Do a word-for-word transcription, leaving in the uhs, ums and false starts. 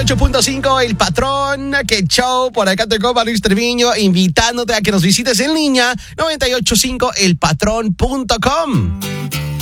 ocho punto cinco, El Patrón, que show. Por acá te copa Luis Treviño, invitándote a que nos visites en línea, noventa y ocho punto cinco el patrón punto com.